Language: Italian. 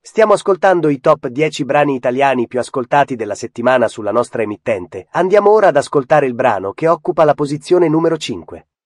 Stiamo ascoltando i top 10 brani italiani più ascoltati della settimana sulla nostra emittente. Andiamo ora ad ascoltare il brano che occupa la posizione numero 5.